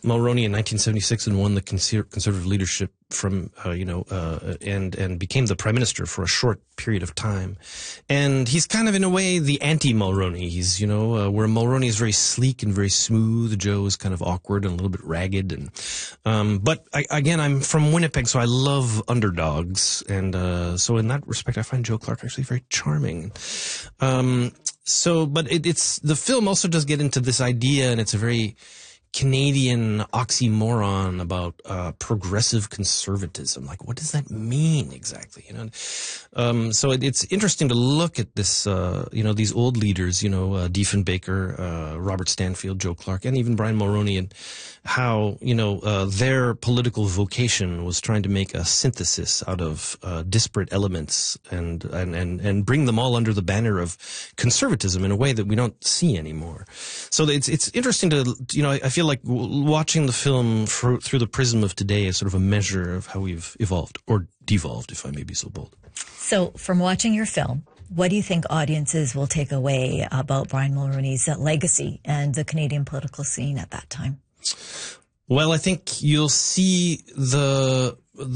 Mulroney in 1976 and won the conservative leadership and became the prime minister for a short period of time. And he's kind of, in a way, the anti-Mulroney. He's, where Mulroney is very sleek and very smooth, Joe is kind of awkward and a little bit ragged. But I'm from Winnipeg, so I love underdogs. And so in that respect, I find Joe Clark actually very charming. But it's the film also does get into this idea, and it's a very Canadian oxymoron about progressive conservatism. Like, what does that mean exactly? So it's interesting to look at this. These old leaders. Diefenbaker, Robert Stanfield, Joe Clark, and even Brian Mulroney, and how their political vocation was trying to make a synthesis out of disparate elements and bring them all under the banner of conservatism in a way that we don't see anymore. So it's interesting to I feel like watching the film through the prism of today is sort of a measure of how we've evolved or devolved, if I may be so bold. So from watching your film, what do you think audiences will take away about Brian Mulroney's legacy and the Canadian political scene at that time? Well, I think you'll see the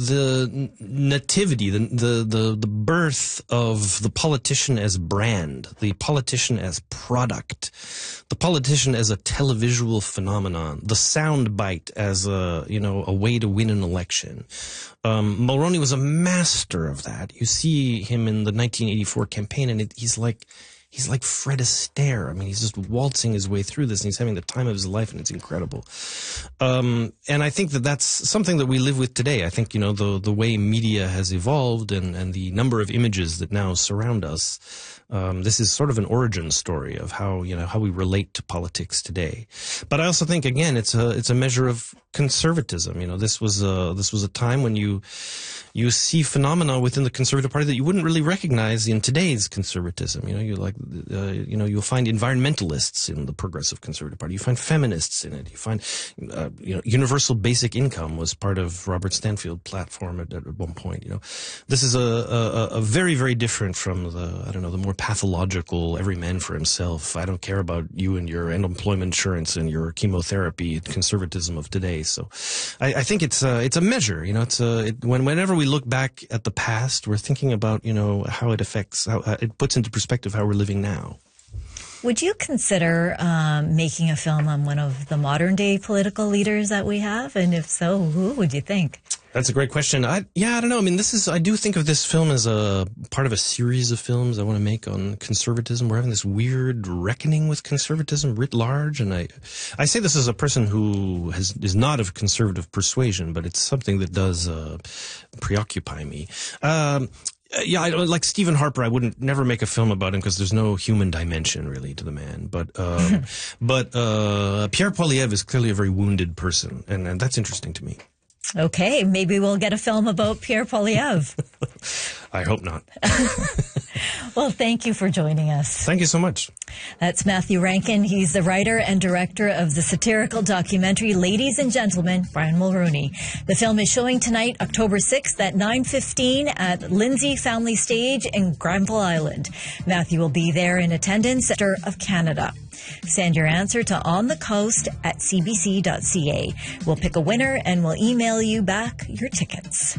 nativity, the birth of the politician as brand, the politician as product, the politician as a televisual phenomenon, the sound bite as a way to win an election. Mulroney was a master of that. You see him in the 1984 campaign, and he's like Fred Astaire. I mean, he's just waltzing his way through this, and he's having the time of his life, and it's incredible. And I think that's something that we live with today. I think, the way media has evolved and the number of images that now surround us, this is sort of an origin story of how we relate to politics today. But I also think, again, it's a measure of conservatism. This was a time when you see phenomena within the Conservative Party that you wouldn't really recognize in today's conservatism. You'll find environmentalists in the Progressive Conservative Party. You find feminists in it. You find, universal basic income was part of Robert Stanfield's platform at one point. This is a very, very different from the more pathological every man for himself. I don't care about you and your unemployment insurance and your chemotherapy conservatism of today. So I think it's a measure. Whenever we look back at the past, we're thinking about how it affects, how it puts into perspective how we're living now. Would you consider making a film on one of the modern day political leaders that we have? And if so, who would you think? That's a great question. I don't know. I mean, I do think of this film as a part of a series of films I want to make on conservatism. We're having this weird reckoning with conservatism writ large. And I say this as a person who is not of conservative persuasion, but it's something that does preoccupy me. Like Stephen Harper, I wouldn't never make a film about him because there's no human dimension really to the man. But Pierre Poilievre is clearly a very wounded person, and that's interesting to me. Okay, maybe we'll get a film about Pierre Poilievre. I hope not. Well, thank you for joining us. Thank you so much. That's Matthew Rankin. He's the writer and director of the satirical documentary Ladies and Gentlemen, Brian Mulroney. The film is showing tonight, October 6th at 9:15 at Lindsay Family Stage in Granville Island. Matthew will be there in attendance of Canada. Send your answer to onthecoast@cbc.ca. We'll pick a winner and we'll email you back your tickets.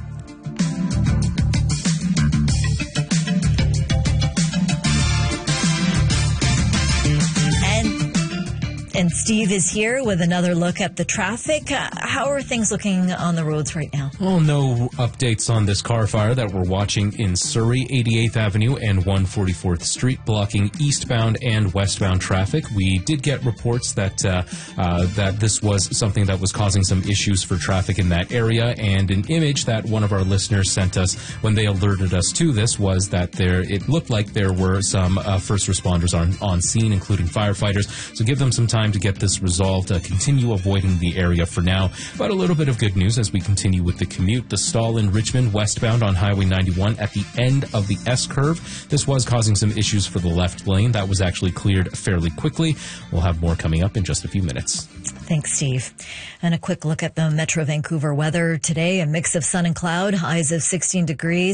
And Steve is here with another look at the traffic. How are things looking on the roads right now? Well, no updates on this car fire that we're watching in Surrey, 88th Avenue and 144th Street, blocking eastbound and westbound traffic. We did get reports that that this was something that was causing some issues for traffic in that area, and an image that one of our listeners sent us when they alerted us to this was that it looked like there were some first responders on scene, including firefighters. So give them some time to get this resolved. Continue avoiding the area for now. But a little bit of good news as we continue with the commute. The stall in Richmond westbound on Highway 91 at the end of the S-curve. This was causing some issues for the left lane. That was actually cleared fairly quickly. We'll have more coming up in just a few minutes. Thanks, Steve. And a quick look at the Metro Vancouver weather today. A mix of sun and cloud, highs of 16 degrees.